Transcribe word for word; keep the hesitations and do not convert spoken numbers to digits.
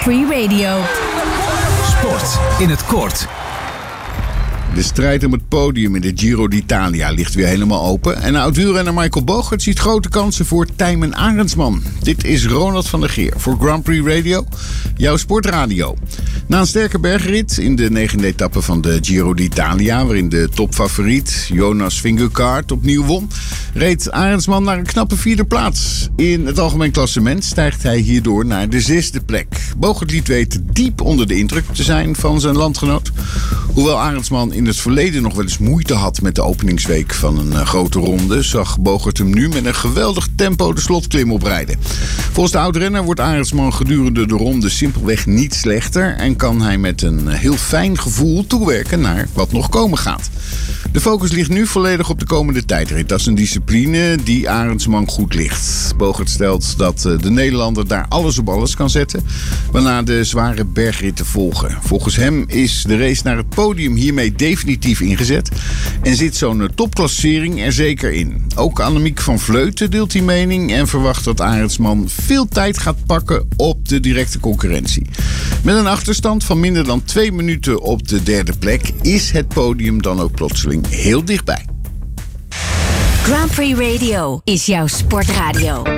Free Radio. Sport in het kort. De strijd om het podium in de Giro d'Italia ligt weer helemaal open. En oud-wielrenner Michael Bogert ziet grote kansen voor Tijmen Arendsman. Dit is Ronald van der Geer voor Grand Prix Radio, jouw sportradio. Na een sterke bergrit in de negende etappe van de Giro d'Italia, waarin de topfavoriet Jonas Vingegaard opnieuw won, reed Arendsman naar een knappe vierde plaats. In het algemeen klassement stijgt hij hierdoor naar de zesde plek. Bogert liet weten diep onder de indruk te zijn van zijn landgenoot. Hoewel Arendsman in het verleden nog wel eens moeite had met de openingsweek van een uh, grote ronde, zag Bogert hem nu met een geweldig tempo de slotklim oprijden. Volgens de oud-renner wordt Arendsman gedurende de ronde simpelweg niet slechter en kan hij met een heel fijn gevoel toewerken naar wat nog komen gaat. De focus ligt nu volledig op de komende tijdrit. Dat is een discipline die Arendsman goed ligt. Bogert stelt dat de Nederlander daar alles op alles kan zetten, waarna de zware bergritten volgen. Volgens hem is de race naar het podium hiermee definitief ingezet en zit zo'n topklassering er zeker in. Ook Annemiek van Vleuten deelt die mening en verwacht dat Arendsman veel tijd gaat pakken op de directe concurrentie. Met een achterstand van minder dan twee minuten op de derde plek is het podium dan ook plotseling heel dichtbij. Grand Prix Radio is jouw sportradio.